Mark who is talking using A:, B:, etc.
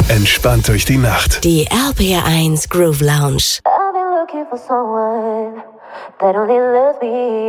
A: Entspannt durch die Nacht.
B: Die RPR 1 Groove Lounge.
C: I've been looking for someone that only loves me.